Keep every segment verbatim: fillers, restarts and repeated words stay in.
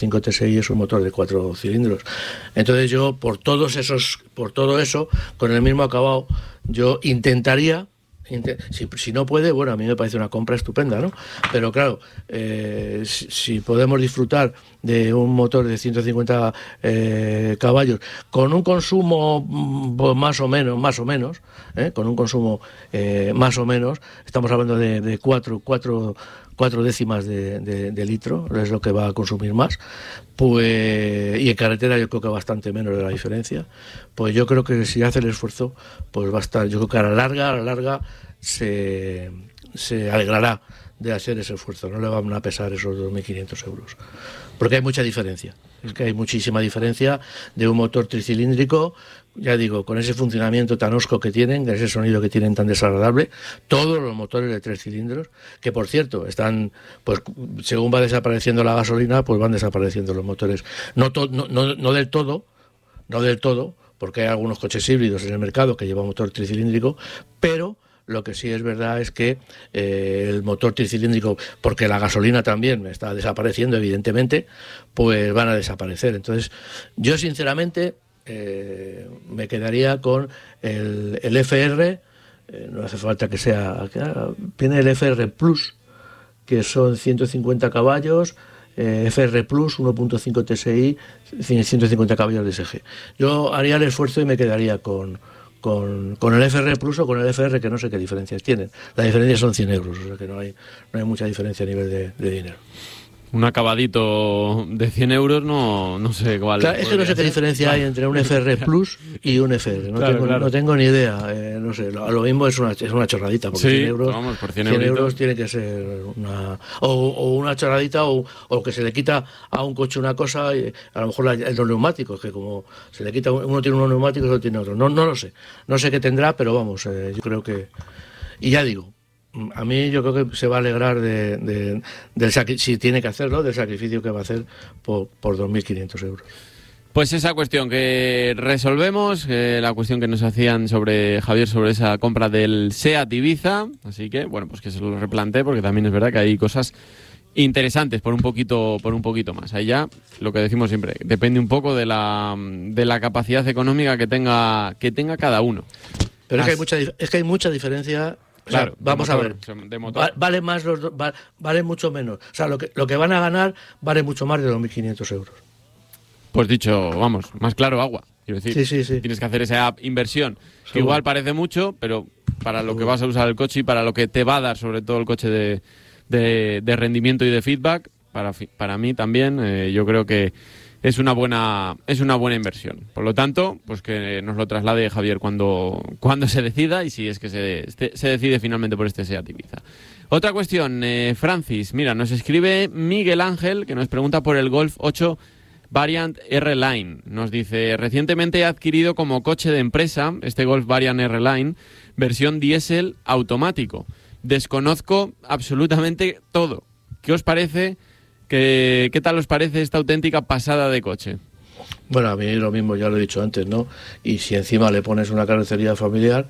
cinco T S I es un motor de cuatro cilindros. Entonces yo, por todos esos, por todo eso, con el mismo acabado, yo intentaría, int- si, si no puede, bueno, a mí me parece una compra estupenda, ¿no? Pero claro, eh, si, si podemos disfrutar de un motor de ciento cincuenta eh, caballos con un consumo pues, más o menos, más o menos, ¿eh? con un consumo eh, más o menos, estamos hablando de, de cuatro, cuatro cuatro décimas de, de, de litro, es lo que va a consumir más, pues y en carretera yo creo que bastante menos de la diferencia, pues yo creo que si hace el esfuerzo, pues va a estar, yo creo que a la larga, a la larga se, se alegrará de hacer ese esfuerzo, no le van a pesar esos dos mil quinientos euros, porque hay mucha diferencia, es que hay muchísima diferencia de un motor tricilíndrico, ya digo, con ese funcionamiento tan hosco que tienen, ese sonido que tienen tan desagradable, todos los motores de tres cilindros, que por cierto, están, pues según va desapareciendo la gasolina, pues van desapareciendo los motores, no, to, no, no, no del todo, no del todo, porque hay algunos coches híbridos en el mercado que llevan motor tricilíndrico, pero lo que sí es verdad es que eh, el motor tricilíndrico, porque la gasolina también está desapareciendo, evidentemente, pues van a desaparecer. Entonces, yo sinceramente eh, me quedaría con el, el F R, eh, no hace falta que sea, viene el F R Plus, que son ciento cincuenta caballos, eh, F R Plus, uno punto cinco T S I, ciento cincuenta caballos de S G. Yo haría el esfuerzo y me quedaría con... Con, con el F R Plus o con el F R, que no sé qué diferencias tienen. La diferencia son cien euros, o sea que no hay, no hay mucha diferencia a nivel de, de dinero. Un acabadito de cien euros no, no sé cuál. Claro, es que no sé qué diferencia claro. hay entre un F R Plus y un F R. No, claro, tengo, claro. no tengo ni idea. Eh, no sé, lo, lo mismo es una, es una chorradita. Porque sí, cien euros, vamos, por cien, cien euros tiene que ser una. O, o una chorradita, o, o que se le quita a un coche una cosa, y a lo mejor la, los neumáticos, que como se le quita, uno tiene unos neumáticos, otro tiene otro. No, no lo sé. No sé qué tendrá, pero vamos, eh, yo creo que. Y ya digo. A mí yo creo que se va a alegrar de, de, del sacri- si tiene que hacerlo, del sacrificio que va a hacer por, por dos mil quinientos euros. Pues esa cuestión que resolvemos, eh, la cuestión que nos hacían sobre Javier sobre esa compra del SEAT Ibiza, así que bueno, pues que se lo replantee porque también es verdad que hay cosas interesantes por un poquito por un poquito más. Ahí ya lo que decimos siempre, depende un poco de la de la capacidad económica que tenga que tenga cada uno. Pero es que hay mucha es que hay mucha diferencia. Claro, o sea, vamos motor, a ver, de motor. Va, vale más los va, vale mucho menos. O sea, lo que lo que van a ganar vale mucho más de dos mil quinientos euros. Pues dicho, vamos, más claro agua. Quiero decir, sí, sí, sí. Tienes que hacer esa inversión, que Seguro. Igual parece mucho, pero para lo Seguro. Que vas a usar el coche y para lo que te va a dar, sobre todo el coche de, de, de rendimiento y de feedback, para, para mí también, eh, yo creo que es una buena es una buena inversión. Por lo tanto, pues que nos lo traslade Javier cuando, cuando se decida y si es que se, se decide finalmente por este SEAT Ibiza. Otra cuestión, eh, Francis, mira, nos escribe Miguel Ángel que nos pregunta por el Golf ocho Variant R-Line. Nos dice, recientemente he adquirido como coche de empresa este Golf Variant R-Line versión diésel automático. Desconozco absolutamente todo. ¿Qué os parece? ¿Qué, ¿Qué tal os parece esta auténtica pasada de coche? Bueno, a mí lo mismo, ya lo he dicho antes, ¿no? Y si encima le pones una carrocería familiar,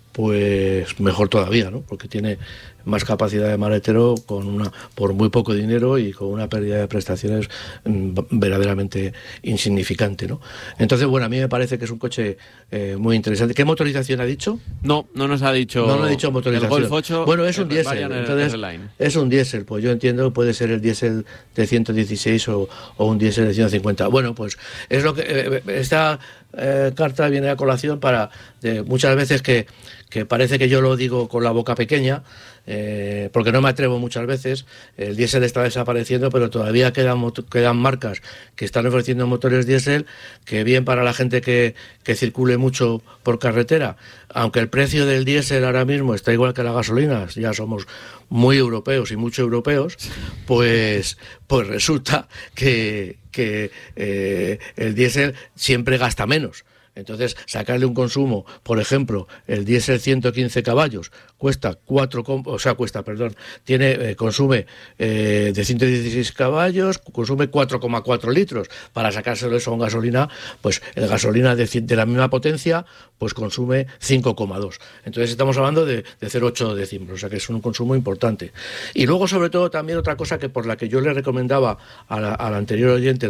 pues mejor todavía, ¿no? Porque tiene más capacidad de maletero con una por muy poco dinero y con una pérdida de prestaciones mmm, verdaderamente insignificante, ¿no? Entonces, bueno, a mí me parece que es un coche eh, muy interesante. ¿Qué motorización ha dicho? No, no nos ha dicho. No nos ha dicho motorización. El Golf ocho, bueno, es un diésel. Entonces, es un diésel. Pues yo entiendo que puede ser el diésel de ciento dieciséis o, o un diésel de ciento cincuenta. Bueno, pues es lo que eh, esta eh, carta viene a colación para de, muchas veces que que parece que yo lo digo con la boca pequeña, eh, porque no me atrevo muchas veces. El diésel está desapareciendo, pero todavía quedan, mot- quedan marcas que están ofreciendo motores diésel que bien para la gente que, que circule mucho por carretera, aunque el precio del diésel ahora mismo está igual que la gasolina, ya somos muy europeos y mucho europeos, pues, pues resulta que, que eh, el diésel siempre gasta menos. Entonces, sacarle un consumo, por ejemplo, el diésel ciento quince caballos cuesta cuatro, o sea, cuesta, perdón, tiene eh, consume eh, de ciento dieciséis caballos, consume cuatro coma cuatro litros. Para sacárselo eso a una gasolina, pues el gasolina de, de la misma potencia, pues consume cinco coma dos. Entonces estamos hablando de, de cero coma ocho decímetros, o sea que es un consumo importante. Y luego, sobre todo, también otra cosa que por la que yo le recomendaba a la, al anterior oyente